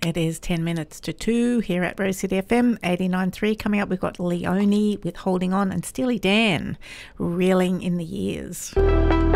It is 10 minutes to 2 here at Rose City FM 89.3. Coming up, we've got Leonie with Holding On and Steely Dan, Reeling in the Years.